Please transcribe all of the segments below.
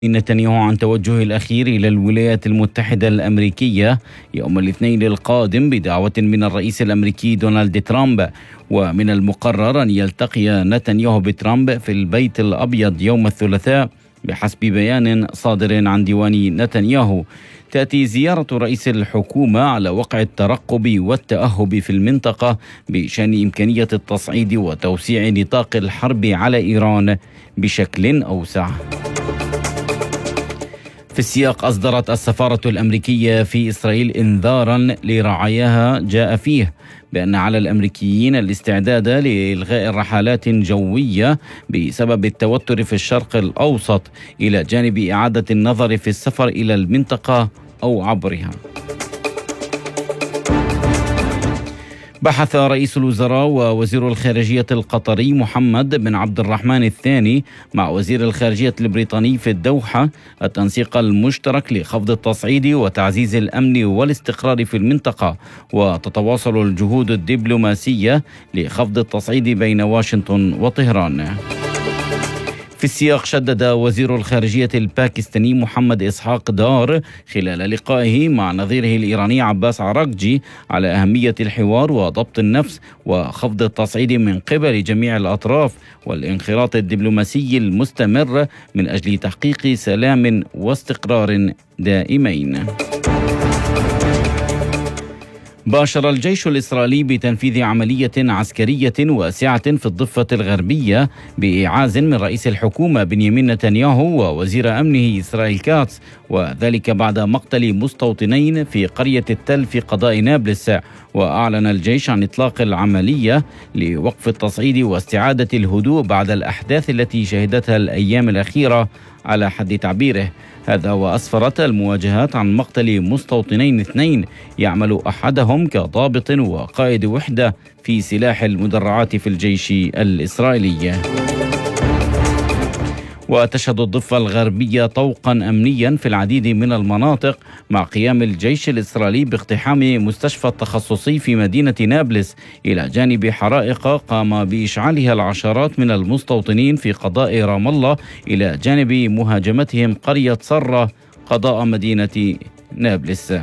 نتنياهو عن توجهه الأخير إلى الولايات المتحدة الأمريكية يوم الاثنين القادم بدعوة من الرئيس الأمريكي دونالد ترامب. ومن المقرر أن يلتقي نتنياهو بترامب في البيت الأبيض يوم الثلاثاء بحسب بيان صادر عن ديوان نتنياهو. تأتي زيارة رئيس الحكومة على وقع الترقب والتأهب في المنطقة بشأن إمكانية التصعيد وتوسيع نطاق الحرب على إيران بشكل أوسع. في السياق أصدرت السفارة الأمريكية في إسرائيل إنذارا لرعاياها جاء فيه بأن على الأمريكيين الاستعداد لإلغاء رحلات جوية بسبب التوتر في الشرق الأوسط، إلى جانب إعادة النظر في السفر إلى المنطقة أو عبرها. بحث رئيس الوزراء ووزير الخارجية القطري محمد بن عبد الرحمن الثاني مع وزير الخارجية البريطاني في الدوحة التنسيق المشترك لخفض التصعيد وتعزيز الأمن والاستقرار في المنطقة، وتتواصل الجهود الدبلوماسية لخفض التصعيد بين واشنطن وطهران. في السياق شدد وزير الخارجية الباكستاني محمد إسحاق دار خلال لقائه مع نظيره الإيراني عباس عراقجي على أهمية الحوار وضبط النفس وخفض التصعيد من قبل جميع الأطراف والانخراط الدبلوماسي المستمر من أجل تحقيق سلام واستقرار دائمين. باشر الجيش الإسرائيلي بتنفيذ عملية عسكرية واسعة في الضفة الغربية بإعاز من رئيس الحكومة بنيامين نتنياهو ووزير أمنه إسرائيل كاتس، وذلك بعد مقتل مستوطنين في قرية التل في قضاء نابلس. وأعلن الجيش عن إطلاق العملية لوقف التصعيد واستعادة الهدوء بعد الأحداث التي شهدتها الأيام الأخيرة على حد تعبيره. هذا وأسفرت المواجهات عن مقتل مستوطنين اثنين يعمل أحدهم كضابط وقائد وحدة في سلاح المدرعات في الجيش الإسرائيلي. وتشهد الضفة الغربية طوقا أمنيا في العديد من المناطق مع قيام الجيش الإسرائيلي باقتحام مستشفى التخصصي في مدينة نابلس، إلى جانب حرائق قام بإشعالها العشرات من المستوطنين في قضاء رام الله، إلى جانب مهاجمتهم قرية صرة قضاء مدينة نابلس.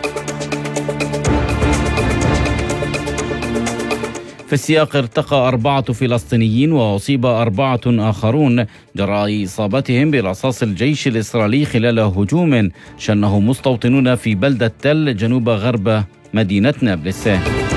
في السياق ارتقى 4 فلسطينيين وأصيب 4 آخرون جراء إصابتهم برصاص الجيش الإسرائيلي خلال هجوم شنه مستوطنون في بلدة تل جنوب غرب مدينة نابلس.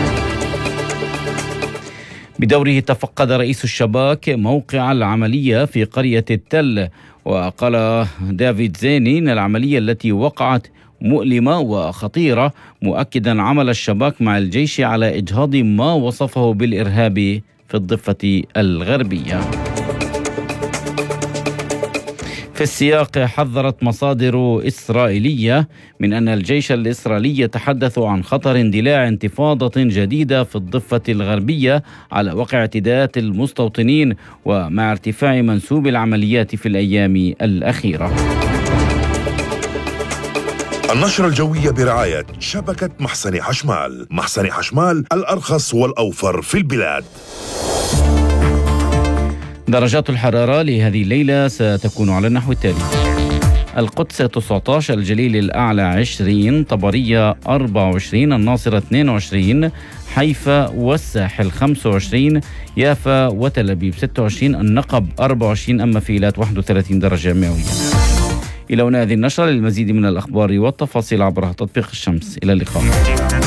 بدوره تفقد رئيس الشباك موقع العملية في قرية التل، وقال دافيد زيني إن العملية التي وقعت مؤلمة وخطيرة، مؤكدا عمل الشباك مع الجيش على إجهاض ما وصفه بالإرهاب في الضفة الغربية. في السياق حذرت مصادر إسرائيلية من أن الجيش الإسرائيلي يتحدث عن خطر اندلاع انتفاضة جديدة في الضفة الغربية على وقع اعتداءات المستوطنين ومع ارتفاع منسوب العمليات في الأيام الأخيرة. النشرة الجوية برعاية شبكة محسن حشمال. محسن حشمال الأرخص والأوفر في البلاد. درجات الحرارة لهذه الليلة ستكون على النحو التالي: القدس 19، الجليل الأعلى 20، طبرية 24، الناصرة 22، حيفا والساحل 25، يافا وتل أبيب 26، النقب 24، أما فيلات 31 درجة مئوية. إلى هنا هذه النشرة. للمزيد من الأخبار والتفاصيل عبر تطبيق الشمس. إلى اللقاء.